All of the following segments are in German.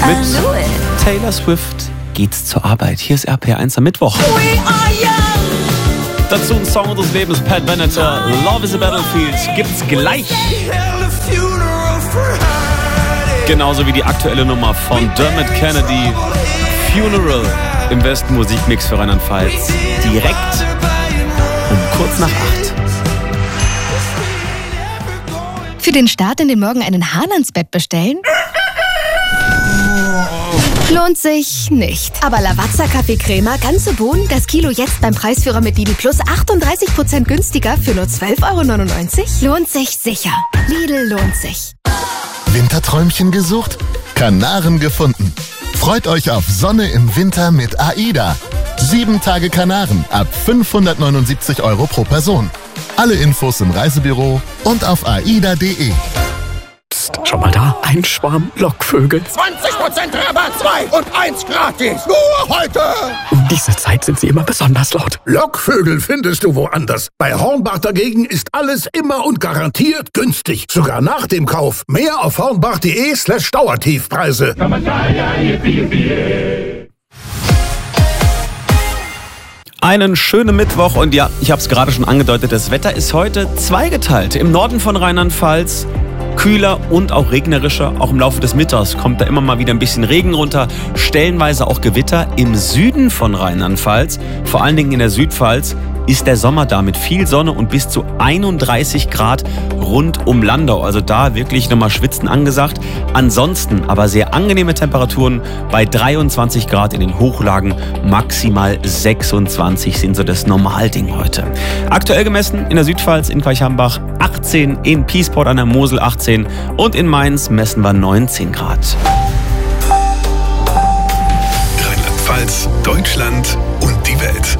Mit Taylor Swift geht's zur Arbeit. Hier ist RPR1 am Mittwoch. Dazu ein Song unseres Lebens, Pat Benatar, Love is a Battlefield, gibt's gleich. Genauso wie die aktuelle Nummer von Dermot Kennedy, Funeral, im besten Musikmix für Rheinland-Pfalz. Direkt um kurz nach 8. Für den Start in den Morgen einen Hahn ans Bett bestellen? Lohnt sich nicht. Aber Lavazza Kaffee Crema, ganze Bohnen, das Kilo jetzt beim Preisführer mit Lidl Plus 38% günstiger für nur 12,99 €? Lohnt sich sicher. Lidl lohnt sich. Winterträumchen gesucht? Kanaren gefunden. Freut euch auf Sonne im Winter mit AIDA. 7 Tage Kanaren ab 579 € pro Person. Alle Infos im Reisebüro und auf aida.de. Psst, schau mal da, ein Schwarm Lockvögel. 20% Rabatt, 2 und 1 gratis. Nur heute. Um diese Zeit sind sie immer besonders laut. Lockvögel findest du woanders. Bei Hornbach dagegen ist alles immer und garantiert günstig. Sogar nach dem Kauf. Mehr auf hornbach.de/Dauertiefpreise. Einen schönen Mittwoch und ja, ich habe es gerade schon angedeutet, das Wetter ist heute zweigeteilt. Im Norden von Rheinland-Pfalz kühler und auch regnerischer. Auch im Laufe des Mittags kommt da immer mal wieder ein bisschen Regen runter, stellenweise auch Gewitter. Im Süden von Rheinland-Pfalz, vor allen Dingen in der Südpfalz, ist der Sommer da mit viel Sonne und bis zu 31 Grad rund um Landau. Also da wirklich nochmal Schwitzen angesagt. Ansonsten aber sehr angenehme Temperaturen bei 23 Grad in den Hochlagen. Maximal 26 sind so das Normalding heute. Aktuell gemessen in der Südpfalz in Queichhambach 18, in Piesport an der Mosel 18 und in Mainz messen wir 19 Grad. Rheinland-Pfalz, Deutschland und die Welt.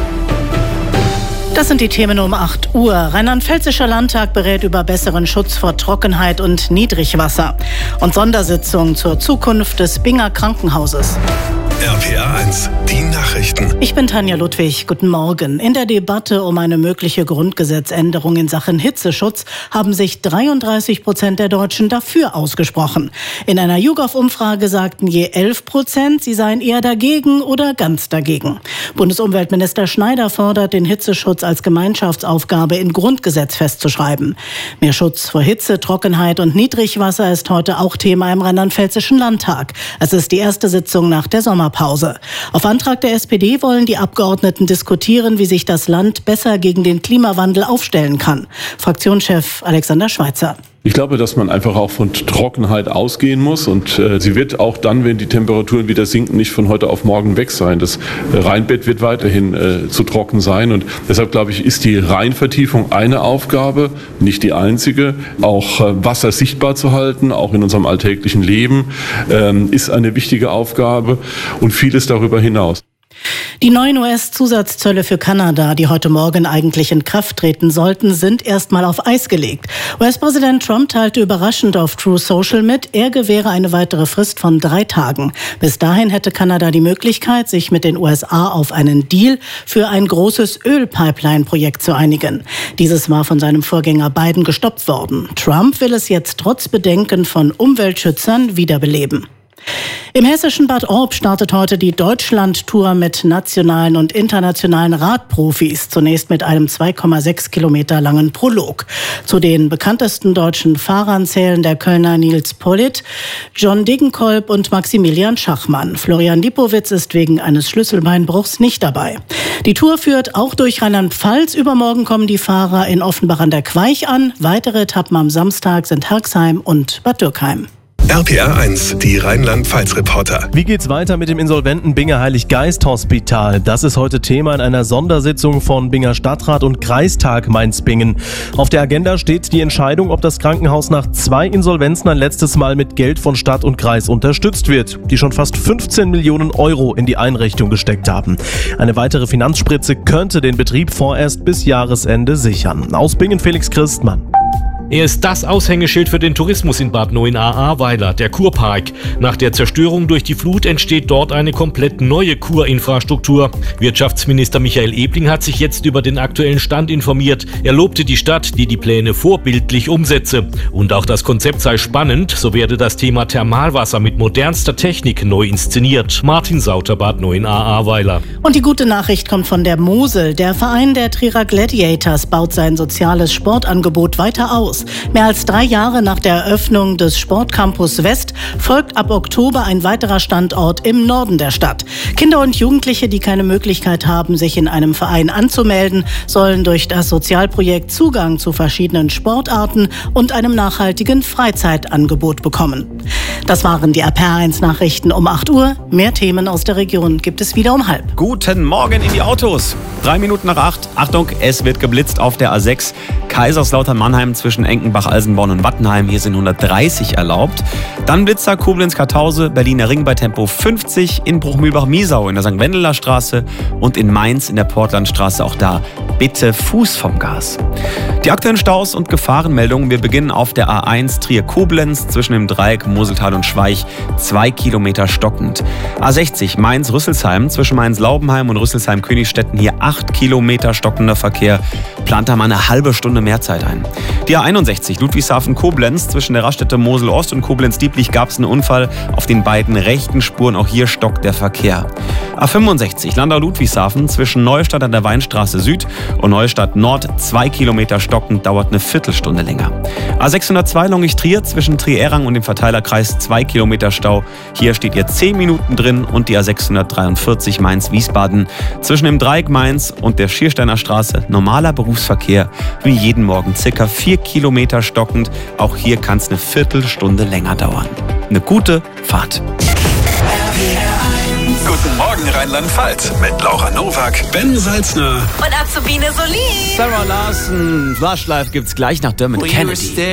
Das sind die Themen um 8 Uhr. Rheinland-Pfälzischer Landtag berät über besseren Schutz vor Trockenheit und Niedrigwasser. Und Sondersitzung zur Zukunft des Binger Krankenhauses. RPR1, die Nachrichten. Ich bin Tanja Ludwig. Guten Morgen. In der Debatte um eine mögliche Grundgesetzänderung in Sachen Hitzeschutz haben sich 33% der Deutschen dafür ausgesprochen. In einer YouGov-Umfrage sagten je 11%, sie seien eher dagegen oder ganz dagegen. Bundesumweltminister Schneider fordert, den Hitzeschutz als Gemeinschaftsaufgabe im Grundgesetz festzuschreiben. Mehr Schutz vor Hitze, Trockenheit und Niedrigwasser ist heute auch Thema im Rheinland-Pfälzischen Landtag. Es ist die erste Sitzung nach der Sommerpause. Auf Antrag der SPD wollen die Abgeordneten diskutieren, wie sich das Land besser gegen den Klimawandel aufstellen kann. Fraktionschef Alexander Schweitzer. Ich glaube, dass man einfach auch von Trockenheit ausgehen muss und sie wird auch dann, wenn die Temperaturen wieder sinken, nicht von heute auf morgen weg sein. Das Rheinbett wird weiterhin zu trocken sein und deshalb, glaube ich, ist die Rheinvertiefung eine Aufgabe, nicht die einzige. Auch Wasser sichtbar zu halten, auch in unserem alltäglichen Leben, ist eine wichtige Aufgabe und vieles darüber hinaus. Die neuen US-Zusatzzölle für Kanada, die heute Morgen eigentlich in Kraft treten sollten, sind erstmal auf Eis gelegt. US-Präsident Trump teilte überraschend auf Truth Social mit, er gewähre eine weitere Frist von 3 Tagen. Bis dahin hätte Kanada die Möglichkeit, sich mit den USA auf einen Deal für ein großes Ölpipeline-Projekt zu einigen. Dieses war von seinem Vorgänger Biden gestoppt worden. Trump will es jetzt trotz Bedenken von Umweltschützern wiederbeleben. Im hessischen Bad Orb startet heute die Deutschland-Tour mit nationalen und internationalen Radprofis. Zunächst mit einem 2,6 Kilometer langen Prolog. Zu den bekanntesten deutschen Fahrern zählen der Kölner Nils Politt, John Degenkolb und Maximilian Schachmann. Florian Lipowitz ist wegen eines Schlüsselbeinbruchs nicht dabei. Die Tour führt auch durch Rheinland-Pfalz. Übermorgen kommen die Fahrer in Offenbach an der Queich an. Weitere Etappen am Samstag sind Herxheim und Bad Dürkheim. RPR1, die Rheinland-Pfalz-Reporter. Wie geht's weiter mit dem insolventen Binger Heiliggeist-Hospital? Das ist heute Thema in einer Sondersitzung von Binger Stadtrat und Kreistag Mainz-Bingen. Auf der Agenda steht die Entscheidung, ob das Krankenhaus nach 2 Insolvenzen ein letztes Mal mit Geld von Stadt und Kreis unterstützt wird, die schon fast 15 Millionen Euro in die Einrichtung gesteckt haben. Eine weitere Finanzspritze könnte den Betrieb vorerst bis Jahresende sichern. Aus Bingen Felix Christmann. Er ist das Aushängeschild für den Tourismus in Bad Neuenahr-Ahrweiler, der Kurpark. Nach der Zerstörung durch die Flut entsteht dort eine komplett neue Kurinfrastruktur. Wirtschaftsminister Michael Ebling hat sich jetzt über den aktuellen Stand informiert. Er lobte die Stadt, die die Pläne vorbildlich umsetze. Und auch das Konzept sei spannend, so werde das Thema Thermalwasser mit modernster Technik neu inszeniert. Martin Sauter, Bad Neuenahr-Ahrweiler. Und die gute Nachricht kommt von der Mosel. Der Verein der Trierer Gladiators baut sein soziales Sportangebot weiter aus. Mehr als 3 Jahre nach der Eröffnung des Sportcampus West folgt ab Oktober ein weiterer Standort im Norden der Stadt. Kinder und Jugendliche, die keine Möglichkeit haben, sich in einem Verein anzumelden, sollen durch das Sozialprojekt Zugang zu verschiedenen Sportarten und einem nachhaltigen Freizeitangebot bekommen. Das waren die RPR1 Nachrichten um 8 Uhr. Mehr Themen aus der Region gibt es wieder um 7:30. Guten Morgen in die Autos. 3 Minuten nach 8. Achtung, es wird geblitzt auf der A6. Kaiserslautern-Mannheim zwischen Enkenbach-Alsenborn und Wattenheim. Hier sind 130 erlaubt. Dann Blitzer Koblenz-Kartause, Berliner Ring bei Tempo 50, in Bruchmühlbach-Miesau in der St. Wendeler Straße und in Mainz in der Portlandstraße. Auch da bitte Fuß vom Gas. Die aktuellen Staus und Gefahrenmeldungen. Wir beginnen auf der A1 Trier-Koblenz zwischen dem Dreieck Moseltal und Schweich. 2 Kilometer stockend. A60 Mainz-Rüsselsheim zwischen Mainz-Laubenheim und Rüsselsheim-Königstetten. Hier 8 Kilometer stockender Verkehr. Plant da mal eine halbe Stunde mehr Zeit ein. Die A61 Ludwigshafen-Koblenz zwischen der Raststätte Mosel-Ost und Koblenz-Dieblich gab es einen Unfall. Auf den beiden rechten Spuren, auch hier stockt der Verkehr. A65 Landau-Ludwigshafen zwischen Neustadt an der Weinstraße Süd und Neustadt Nord. 2 Kilometer stockend, dauert eine Viertelstunde länger. A602 Longich-Trier zwischen Trier-Errang und dem Verteilerkreis. 2 Kilometer Stau. Hier steht ihr 10 Minuten drin. Und die A643 Mainz-Wiesbaden zwischen dem Dreieck Mainz und der Schiersteiner Straße. Normaler Berufsverkehr wie jeden Morgen, circa 4 Kilometer stockend. Auch hier kann es eine Viertelstunde länger dauern. Eine gute Fahrt. Guten Morgen Rheinland-Pfalz mit Laura Nowak, Ben Salzner Und Azubine Solin. Sarah Larson. Flashlife gibt's gleich nach Dermot Kennedy.